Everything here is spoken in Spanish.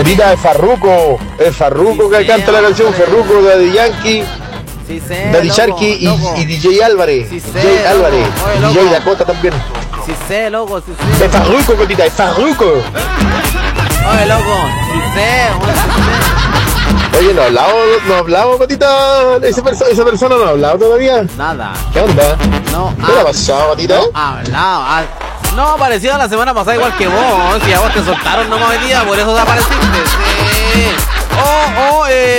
Cotita de Farruko. Es Farruko que canta la canción. Farruko, Daddy Yankee, Sí sé, Daddy loco, Sharky loco. y DJ Álvarez. Sí sé, DJ Álvarez. loco. Oye, DJ loco. Dakota también. Sí sé, loco, sí sé. Es Farruko, Cotita, es Farruko. Oye, loco, sí sé, Oye, no ha hablado, Cotita. Esa persona no ha hablado todavía. nada. ¿Qué onda? No ¿Qué le ha pasado, Cotita? No ha hablado. No, apareció la semana pasada igual que vos. Si a vos te soltaron nomás hoy día, por eso te apareciste. Sí.